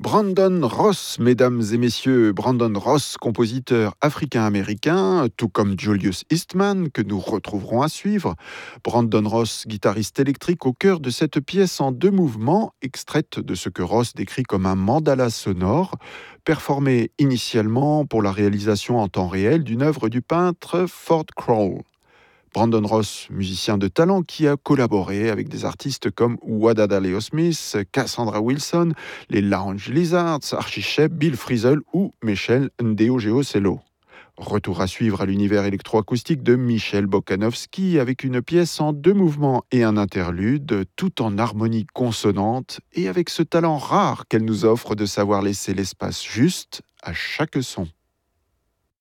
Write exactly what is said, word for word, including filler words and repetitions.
Brandon Ross, mesdames et messieurs, Brandon Ross, compositeur africain-américain, tout comme Julius Eastman, que nous retrouverons à suivre. Brandon Ross, guitariste électrique au cœur de cette pièce en deux mouvements, extraite de ce que Ross décrit comme un mandala sonore, performé initialement pour la réalisation en temps réel d'une œuvre du peintre Ford Crawl. Brandon Ross, musicien de talent qui a collaboré avec des artistes comme Wadada Leo Smith, Cassandra Wilson, les Lounge Lizards, Archie Shepp, Bill Frisell ou Michel Ndegeocello. Retour à suivre à l'univers électroacoustique de Michel Bokanovski avec une pièce en deux mouvements et un interlude, tout en harmonie consonante et avec ce talent rare qu'elle nous offre de savoir laisser l'espace juste à chaque son.